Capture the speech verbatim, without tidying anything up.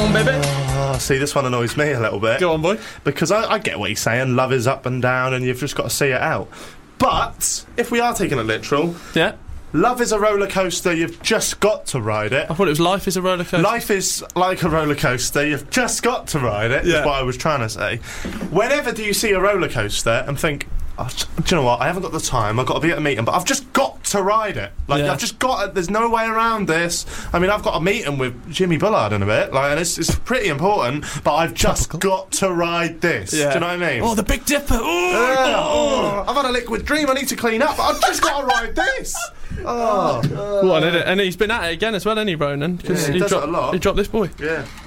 on, baby. Oh, see, this one annoys me a little bit. Go on, boy. Because I, I get what he's saying. Love is up and down, and you've just got to see it out. But if we are taking it literal, Yeah. love is a roller coaster. You've just got to ride it. I thought it was life is a roller coaster. Life is like a roller coaster. You've just got to ride it. Yeah. Is what I was trying to say. Whenever do you see a roller coaster and think, oh, do you know what? I haven't got the time. I've got to be at a meeting, but I've just got to ride it. Like Yeah. I've just got. To, there's no way around this. I mean, I've got a meeting with Jimmy Bullard in a bit, like, and it's, it's pretty important. But I've just Topical. got to ride this. Yeah. Do you know what I mean? Oh, the Big Dipper. Ooh, Yeah. oh. Oh, I've had a liquid dream. I need to clean up, but I've just got to ride this. Oh, Go on, innit? And he's been at it again as well, hasn't he, Ronan? 'Cause Yeah, he he does it dropped, a lot. He dropped this boy. yeah.